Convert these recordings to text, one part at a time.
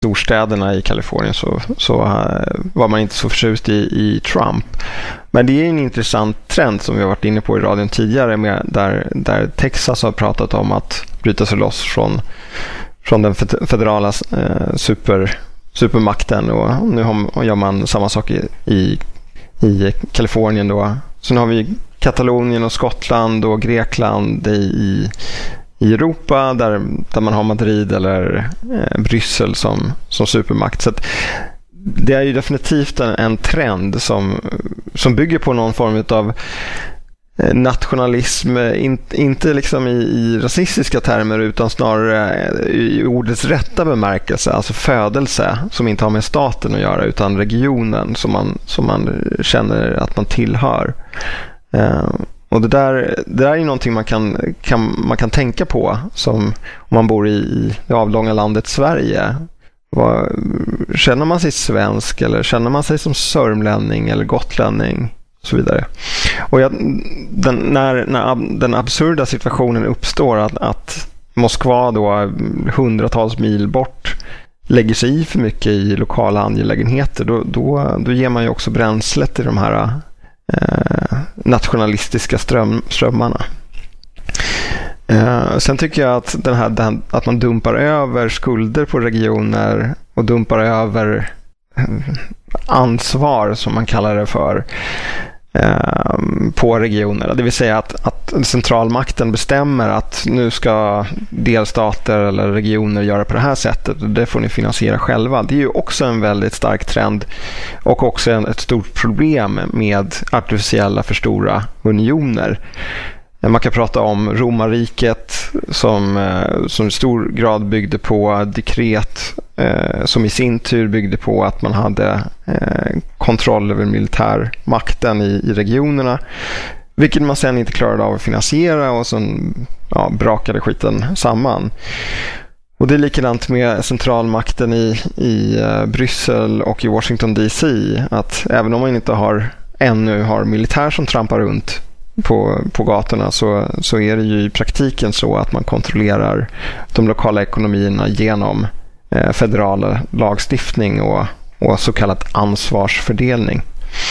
storstäderna i Kalifornien så var man inte så förtjust i Trump. Men det är en intressant trend som vi har varit inne på i radion tidigare där Texas har pratat om att bryta sig loss från den federala supermakten, och nu gör man samma sak i Kalifornien då. Sen har vi Katalonien och Skottland och Grekland i Europa där man har Madrid eller Bryssel som supermakt. Så att det är ju definitivt en trend som bygger på någon form av nationalism, inte liksom i rasistiska termer utan snarare i ordets rätta bemärkelse, alltså födelse som inte har med staten att göra utan regionen som man känner att man tillhör. Och det där är ju någonting man kan tänka på som om man bor i det avlånga landet Sverige. Känner man sig svensk eller känner man sig som sörmlänning eller gotlänning och så vidare. Och när den absurda situationen uppstår att Moskva då hundratals mil bort lägger sig i för mycket i lokala angelägenheter, då ger man ju också bränslet till de här nationalistiska strömmarna. Sen tycker jag att att man dumpar över skulder på regioner och dumpar över ansvar, som man kallar det för, på regionerna. Det vill säga att centralmakten bestämmer att nu ska delstater eller regioner göra på det här sättet och det får ni finansiera själva. Det är ju också en väldigt stark trend och också ett stort problem med artificiella för stora unioner. Man kan prata om romarriket som i stor grad byggde på dekret som i sin tur byggde på att man hade kontroll över militärmakten i regionerna, vilket man sen inte klarade av att finansiera och sen brakade skiten samman. Och det är likadant med centralmakten i Bryssel och i Washington DC, att även om man inte ännu har militär som trampar runt på gatorna så är det ju i praktiken så att man kontrollerar de lokala ekonomierna genom federal lagstiftning och så kallat ansvarsfördelning.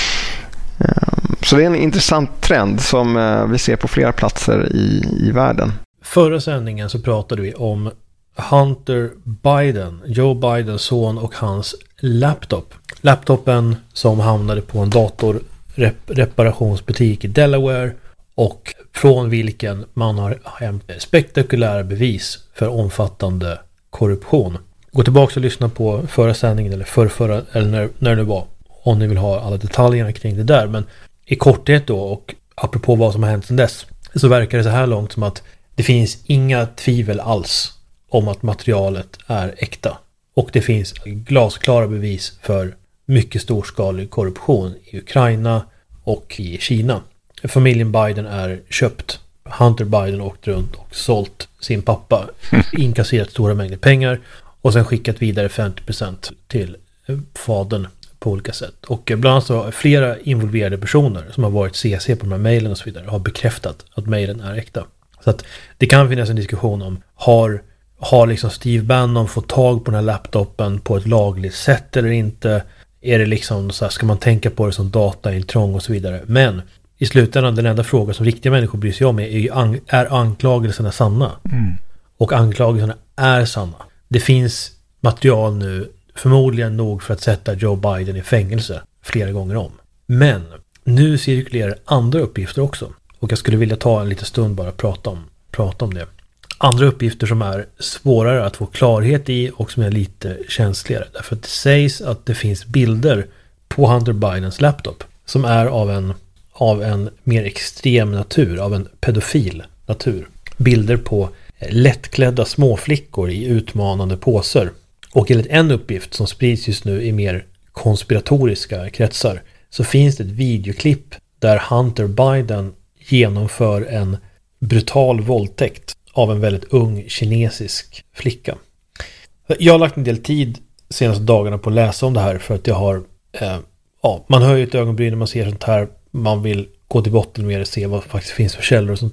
Så det är en intressant trend som vi ser på flera platser i världen. Förra sändningen så pratade vi om Hunter Biden, Joe Bidens son, och hans laptop. Laptopen som hamnade på en datorreparationsbutik i Delaware och från vilken man har hämtat spektakulära bevis för omfattande korruption. Gå tillbaka och lyssna på förra sändningen eller förrförra, eller när det var, om ni vill ha alla detaljerna kring det där. Men i korthet då, och apropå vad som har hänt sedan dess, så verkar det så här långt som att det finns inga tvivel alls om att materialet är äkta. Och det finns glasklara bevis för mycket storskalig korruption i Ukraina och i Kina. Familjen Biden är köpt. Hunter Biden åkt runt och sålt sin pappa, inkasserat stora mängder pengar och sen skickat vidare 50% till fadern på olika sätt. Och bland annat så flera involverade personer som har varit CC på de här mejlen och så vidare har bekräftat att mejlen är äkta. Så att det kan finnas en diskussion om har liksom Steve Bannon fått tag på den här laptopen på ett lagligt sätt eller inte? Är det liksom så här, ska man tänka på det som dataintrång och så vidare? Men i slutändan, den enda fråga som riktiga människor bryr sig om är anklagelserna sanna? Och anklagelserna är sanna. Det finns material nu, förmodligen nog för att sätta Joe Biden i fängelse flera gånger om. Men nu cirkulerar andra uppgifter också. Och jag skulle vilja ta en liten stund bara prata om det. Andra uppgifter som är svårare att få klarhet i och som är lite känsligare. Därför att det sägs att det finns bilder på Hunter Bidens laptop som är av en mer extrem natur, av en pedofil natur. Bilder på lättklädda småflickor i utmanande poser. Och enligt en uppgift som sprids just nu i mer konspiratoriska kretsar så finns det ett videoklipp där Hunter Biden genomför en brutal våldtäkt av en väldigt ung kinesisk flicka. Jag har lagt en del tid senaste dagarna på att läsa om det här för att jag har man hör ju ett ögonbryn när man ser sånt här, man vill gå till botten med det och se vad det faktiskt finns för källor och sånt där.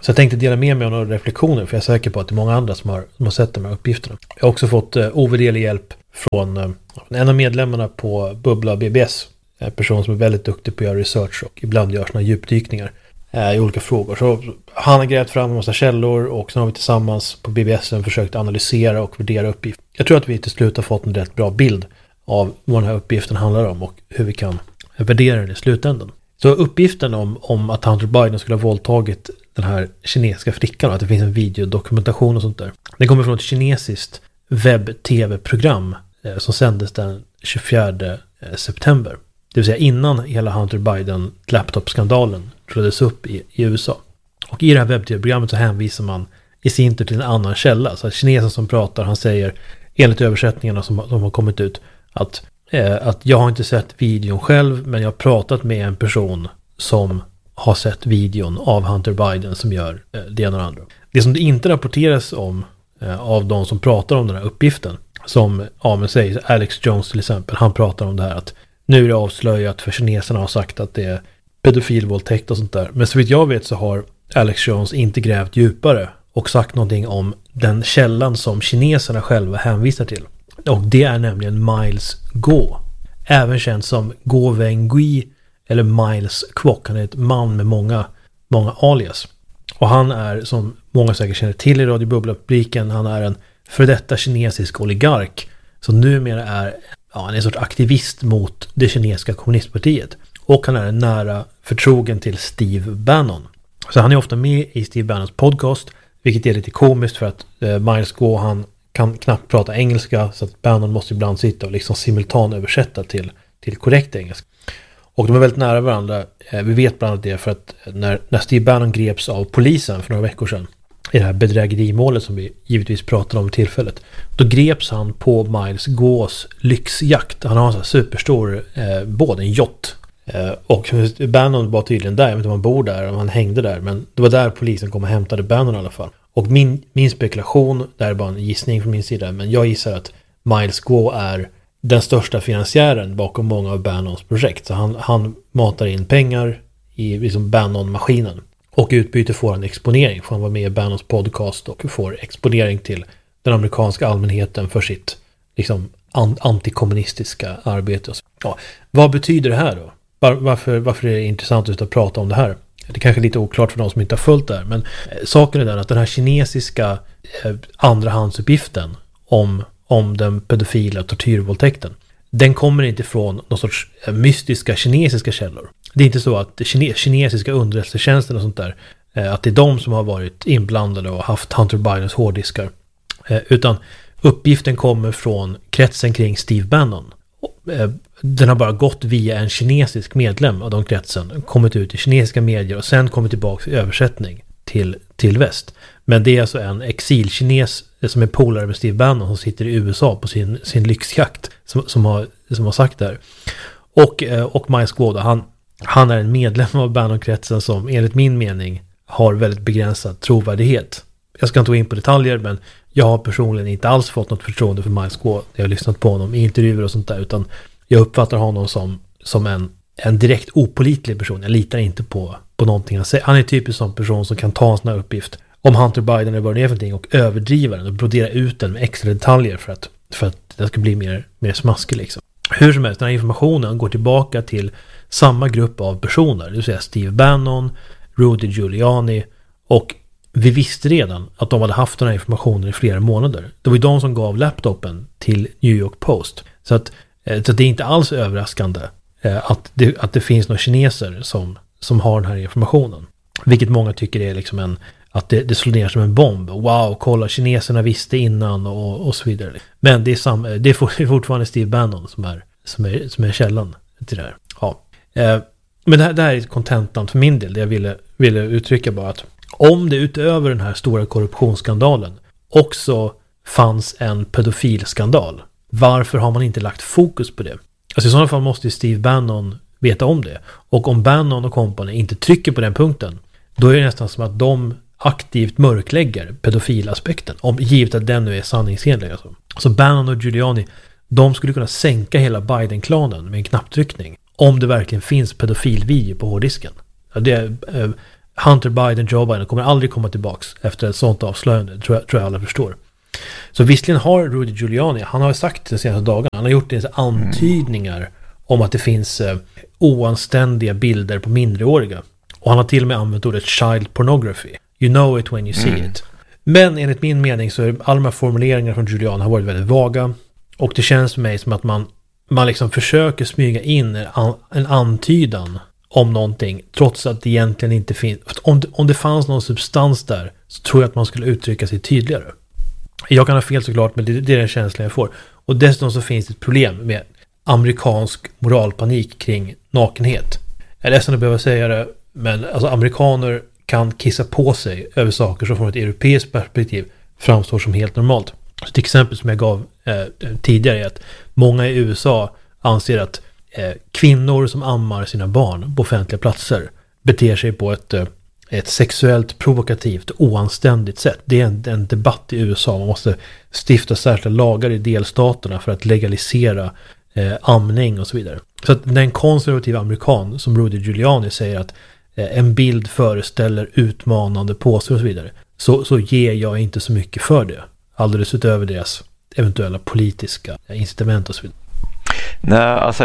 Så jag tänkte dela med mig av några reflektioner, för jag är säker på att det är många andra som har sett de här uppgifterna. Jag har också fått ovärderlig hjälp från en av medlemmarna på Bubbla BBS. En person som är väldigt duktig på att göra research och ibland gör såna djupdykningar i olika frågor. Så han har grävt fram en massa källor och sen har vi tillsammans på BBSen försökt analysera och värdera uppgifter. Jag tror att vi till slut har fått en rätt bra bild av vad den här uppgiften handlar om och hur vi kan värdera den i slutändan. Så uppgiften om att Hunter Biden skulle ha våldtagit den här kinesiska flickan och att det finns en videodokumentation och sånt där. Den kommer från ett kinesiskt webb-tv-program som sändes den 24 september. Det vill säga innan hela Hunter Biden laptop-skandalen rullades upp i USA. Och i det här webb-tv-programmet så hänvisar man i sin tur till en annan källa. Så att kinesen som pratar, han säger enligt översättningarna som har kommit ut att jag har inte sett videon själv, men jag har pratat med en person som har sett videon av Hunter Biden som gör det ena och andra. Det som det inte rapporteras om av de som pratar om den här uppgiften, som säger Alex Jones till exempel, han pratar om det här att nu är det avslöjat för kineserna har sagt att det är pedofilvåldtäkt och sånt där. Men så vitt jag vet så har Alex Jones inte grävt djupare och sagt någonting om den källan som kineserna själva hänvisar till. Och det är nämligen Miles Guo. Även känd som Guo Wengui eller Miles Kwok. Han är ett man med många alias. Och han är, som många säkert känner till i radiobubbla-publiken, han är en för detta kinesisk oligark som numera är en sorts aktivist mot det kinesiska kommunistpartiet. Och han är en nära förtrogen till Steve Bannon. Så han är ofta med i Steve Bannons podcast, vilket är lite komiskt för att Miles Guo, han kan knappt prata engelska, så att Bannon måste ibland sitta och liksom simultan översätta till korrekt engelska. Och de är väldigt nära varandra. Vi vet bland annat det för att när Steve Bannon greps av polisen för några veckor sedan i det här bedrägerimålet som vi givetvis pratade om tillfället, då greps han på Miles Guos lyxjakt. Han har en sån här superstor båt, en yacht. Och Bannon var tydligen där, jag vet inte om han bor där, om han hängde där, men det var där polisen kom och hämtade Bannon i alla fall. Och min spekulation, det är bara en gissning från min sida, men jag gissar att Miles Guo är den största finansiären bakom många av Bannons projekt. Så han matar in pengar i liksom Bannon-maskinen. Och i utbyte får han exponering. Får han vara med i Bannons podcast och får exponering till den amerikanska allmänheten för sitt liksom antikommunistiska arbete. Ja, vad betyder det här då? Varför är det intressant att prata om det här? Det är kanske lite oklart för de som inte har följt det här. Men saken är den att den här kinesiska andrahandsuppgiften om den pedofila tortyrvåldtäkten, den kommer inte från någon sorts mystiska kinesiska källor. Det är inte så att kinesiska underrättelsetjänsten och sånt där, att det är de som har varit inblandade och haft Hunter Bidens hårddiskar. Utan uppgiften kommer från kretsen kring Steve Bannon. Den har bara gått via en kinesisk medlem av de kretsen, kommit ut i kinesiska medier och sen kommit tillbaka i översättning till väst. Men det är alltså en exilkines som är polare med Steve Bannon som sitter i USA på sin lyxjakt som har sagt det här. Och Miles Guo, han är en medlem av Bannon-kretsen som enligt min mening har väldigt begränsad trovärdighet. Jag ska inte gå in på detaljer, men jag har personligen inte alls fått något förtroende för Miles Guo. Jag har lyssnat på honom i intervjuer och sånt där, utan jag uppfattar honom som en direkt opålitlig person. Jag litar inte på någonting han säger. Han är typiskt som person som kan ta en sån här uppgift om Hunter Biden eller vad det är för någonting och överdriva den och brodera ut den med extra detaljer för att den ska bli mer smaskig liksom. Hur som helst, den här informationen går tillbaka till samma grupp av personer, det vill säga Steve Bannon, Rudy Giuliani, och vi visste redan att de hade haft den här informationen i flera månader. Det var ju de som gav laptopen till New York Post. Så det är inte alls överraskande att det finns några kineser som har den här informationen. Vilket många tycker är liksom att det slår ner som en bomb. Wow, kolla, kineserna visste innan och så vidare. Men det är fortfarande Steve Bannon som är källan till det här. Ja. Men det här är kontentan för min del. Det jag ville uttrycka bara att om det utöver den här stora korruptionsskandalen också fanns en pedofilskandal, varför har man inte lagt fokus på det? Alltså i sådana fall måste Steve Bannon veta om det. Och om Bannon och company inte trycker på den punkten, då är det nästan som att de aktivt mörklägger pedofilaspekten, givet att den nu är sanningsenlig. Alltså. Så Bannon och Giuliani, de skulle kunna sänka hela Biden-klanen med en knapptryckning om det verkligen finns pedofilvideo på hårddisken. Ja, Hunter Biden, Joe Biden kommer aldrig komma tillbaks efter ett sånt avslöjande, tror jag alla förstår. Så visserligen har Rudy Giuliani, han har sagt de senaste dagarna, han har gjort antydningar om att det finns oanständiga bilder på minderåriga. Och han har till och med använt ordet child pornography. You know it when you see it. Men enligt min mening så är alla de här formuleringarna från Giuliani har varit väldigt vaga. Och det känns för mig som att man liksom försöker smyga in en antydan om någonting, trots att det egentligen inte finns. Om det fanns någon substans där, så tror jag att man skulle uttrycka sig tydligare. Jag kan ha fel såklart, men det är den känslan jag får. Och dessutom så finns det ett problem med amerikansk moralpanik kring nakenhet. Jag är ledsen att behöva säga det, men alltså amerikaner kan kissa på sig över saker som från ett europeiskt perspektiv framstår som helt normalt. Så ett exempel som jag gav tidigare är att många i USA anser att kvinnor som ammar sina barn på offentliga platser beter sig på ett sexuellt provokativt oanständigt sätt. Det är en debatt i USA. Man måste stifta särskilda lagar i delstaterna för att legalisera amning och så vidare. Så att den konservativa amerikan som Rudy Giuliani säger att en bild föreställer utmanande påser och så vidare, så ger jag inte så mycket för det. Alldeles utöver deras eventuella politiska incitament och så vidare. Nej, alltså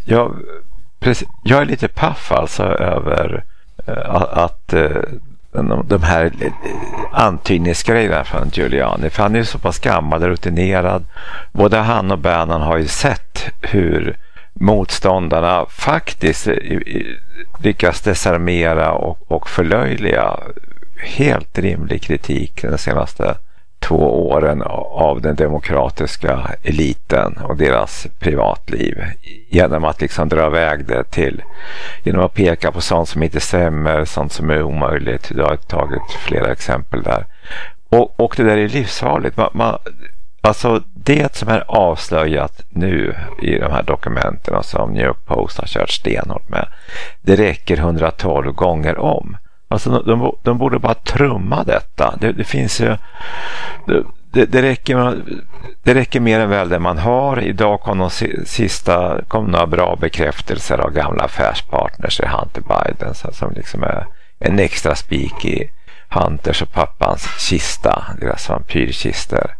jag är lite paff alltså över att de här antydningsgrejerna från Giuliani, för han är ju så pass gammal och rutinerad. Både han och Bannon har ju sett hur motståndarna faktiskt lyckas desarmera och förlöjliga helt rimlig kritik de senaste 2 åren av den demokratiska eliten och deras privatliv, genom att liksom dra iväg det till, genom att peka på sånt som inte stämmer, sånt som är omöjligt. Jag har tagit flera exempel där. Och det där är livsfarligt. Alltså det som är avslöjat nu i de här dokumenten som New York Post har kört stenhårt med, det räcker 112 gånger om. Alltså de borde bara trumma detta. Det finns ju det räcker mer än väl det man har. Idag kom några bra bekräftelser av gamla affärspartners i Hunter Biden som liksom är en extra spik i Hunters och pappans kista, deras vampyrkister.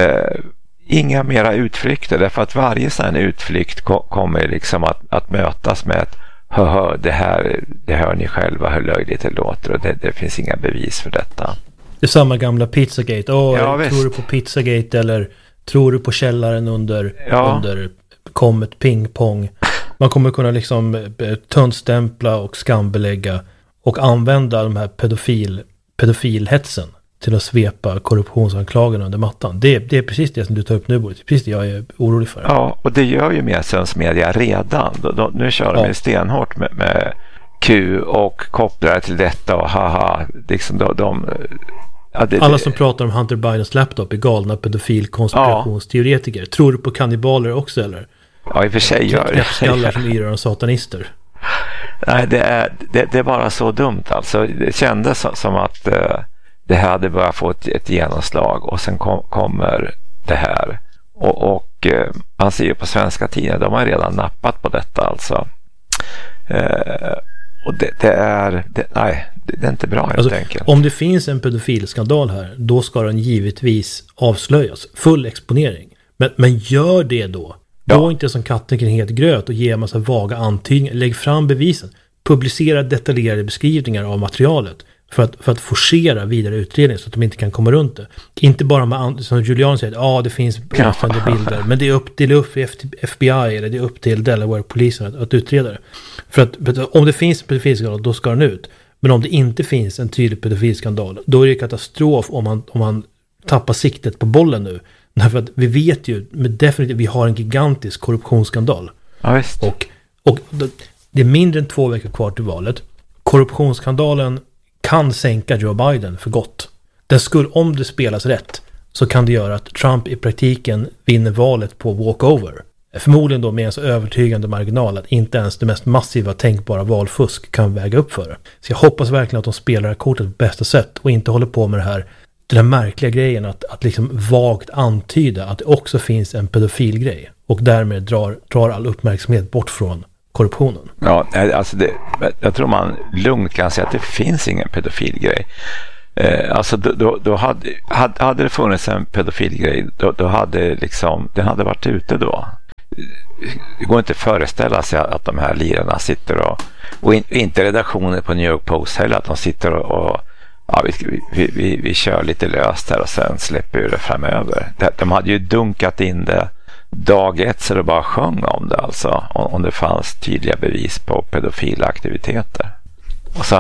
Inga mera utflykter, därför att varje sån utflykt kommer liksom att mötas med ett det hör ni själva hur löjligt det låter, och det finns inga bevis för detta. Det är samma gamla Pizzagate. Tror du på Pizzagate eller tror du på källaren under Comet pingpong? Man kommer kunna liksom töntstämpla och skambelägga och använda de här pedofilhetsen till att svepa korruptionsanklagelserna under mattan. Det är precis det som du tar upp nu, Boris. Precis det jag är orolig för. Ja, och det gör ju Svensk Media redan. Nu kör de stenhårt med Q och kopplar till detta och haha. Liksom alla som pratar om Hunter Bidens laptop är galna pedofilkonspirationsteoretiker. Tror du på kannibaler också, eller? Ja, i och för sig gör det. Knäppskallar som yrar om satanister. Nej, det är bara så dumt. Alltså, det kändes som att det här hade börjat få ett genomslag, och sen kommer det här. Och man ser ju på svenska tidningar, de har redan nappat på detta alltså. Och det är inte bra helt enkelt. Om det finns en pedofilskandal här, då ska den givetvis avslöjas. Full exponering. Men gör det då. Gå inte som katten kring het gröt och ge en massa vaga antydningar. Lägg fram bevisen. Publicera detaljerade beskrivningar av materialet för att forcera vidare utredning så att de inte kan komma runt det. Inte bara med, som Giuliani säger, det finns påstående bilder, men det är upp för FBI eller det är upp till Delaware-polisen att utreda det. För att om det finns en pedofilskandal, då ska den ut. Men om det inte finns en tydlig pedofilskandal, då är det katastrof om man tappar siktet på bollen nu. Därför att vi vet ju definitivt vi har en gigantisk korruptionsskandal. Ja, visst. Och det är mindre än 2 veckor kvar till valet. Korruptionsskandalen kan sänka Joe Biden för gott. Om det spelas rätt, så kan det göra att Trump i praktiken vinner valet på walkover. Förmodligen då med en så övertygande marginal att inte ens det mest massiva tänkbara valfusk kan väga upp för det. Så jag hoppas verkligen att de spelar kortet på bästa sätt och inte håller på med den här märkliga grejen att liksom vagt antyda att det också finns en pedofilgrej och därmed drar all uppmärksamhet bort från korruptionen. Ja, alltså jag tror man lugnt kan säga att det finns ingen pedofilgrej. Alltså då hade det funnits en pedofilgrej, då hade liksom, den hade varit ute då. Det går inte att föreställa sig att de här lirarna sitter och inte redaktioner på New York Post heller, att de sitter och ja, vi kör lite löst här och sen släpper vi det framöver. De hade ju dunkat in det dag ett så det bara sjöng om det, alltså om det fanns tydliga bevis på pedofila aktiviteter. Och så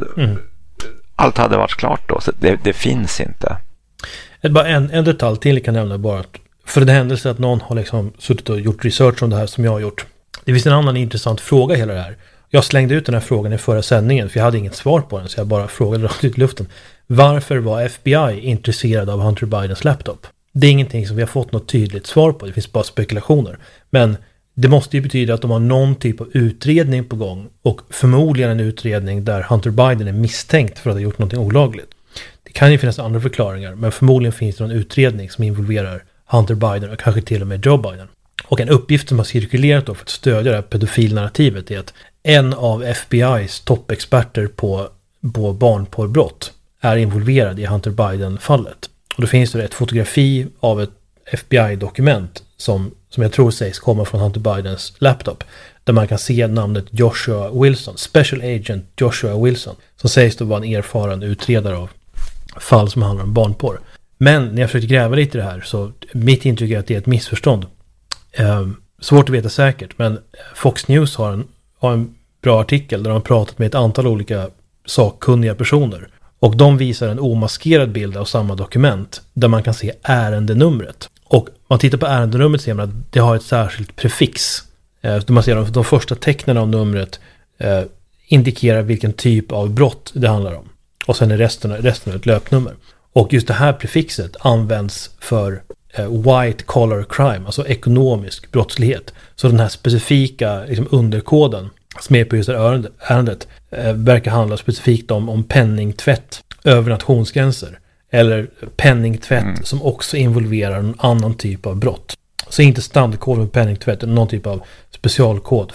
allt hade varit klart då, så det finns inte. Bara en detalj till kan jag nämna bara. För det händelse att någon har liksom suttit och gjort research om det här som jag har gjort. Det finns en annan intressant fråga i hela det här. Jag slängde ut den här frågan i förra sändningen för jag hade inget svar på den, så jag bara frågade rakt ut i luften. Varför var FBI intresserad av Hunter Bidens laptop? Det är ingenting som vi har fått något tydligt svar på, det finns bara spekulationer. Men det måste ju betyda att de har någon typ av utredning på gång, och förmodligen en utredning där Hunter Biden är misstänkt för att ha gjort något olagligt. Det kan ju finnas andra förklaringar, men förmodligen finns det någon utredning som involverar Hunter Biden och kanske till och med Joe Biden. Och en uppgift som har cirkulerat då för att stödja det här pedofilnarrativet är att en av FBI:s toppexperter på barnporrbrott är involverad i Hunter Biden-fallet. Och då finns det ett fotografi av ett FBI-dokument som jag tror sägs komma från Hunter Bidens laptop, där man kan se namnet Joshua Wilson, Special Agent Joshua Wilson, som sägs då vara en erfaren utredare av fall som handlar om barnporr. Men när jag försökte gräva lite i det här, så mitt intryck är att det är ett missförstånd. Svårt att veta säkert, men Fox News har en bra artikel där de har pratat med ett antal olika sakkunniga personer. Och de visar en omaskerad bild av samma dokument där man kan se ärendenumret. Och om man tittar på ärendenumret ser man att det har ett särskilt prefix. Man ser de första tecknen av numret indikerar vilken typ av brott det handlar om. Och sen är resten ett löpnummer. Och just det här prefixet används för white collar crime, alltså ekonomisk brottslighet. Så den här specifika liksom, underkoden som är på just det här ärendet verkar handla specifikt om penningtvätt över nationsgränser. Eller penningtvätt som också involverar en annan typ av brott. Så inte standardkod för penningtvätt, utan någon typ av specialkod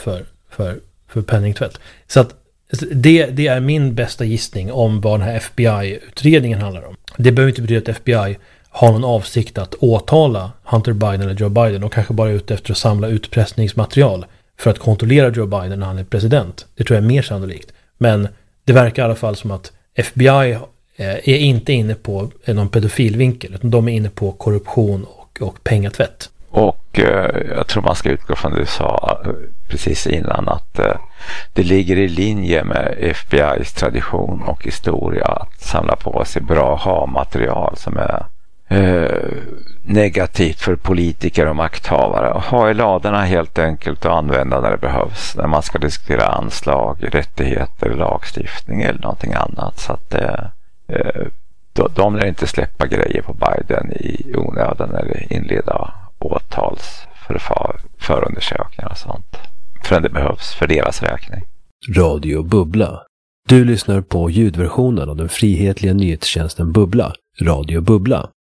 för penningtvätt. Så att det är min bästa gissning om vad den här FBI-utredningen handlar om. Det behöver inte betyda att FBI har någon avsikt att åtala Hunter Biden eller Joe Biden, och kanske bara ute efter att samla utpressningsmaterial för att kontrollera Joe Biden när han är president. Det tror jag är mer sannolikt. Men det verkar i alla fall som att FBI är inte inne på någon pedofilvinkel, utan de är inne på korruption och pengatvätt. Och jag tror man ska utgå från det du sa precis innan, att det ligger i linje med FBI:s tradition och historia att samla på sig bra ha-material som är negativt för politiker och makthavare. Ha i ladorna helt enkelt och använda när det behövs, när man ska diskutera anslag, rättigheter, lagstiftning eller någonting annat. Så att de lär inte släppa grejer på Biden i onödan eller inleda förundersökningar och sånt förrän det behövs för deras räkning. Radio Bubbla. Du lyssnar på ljudversionen av den frihetliga nyhetstjänsten Bubbla, Radio Bubbla.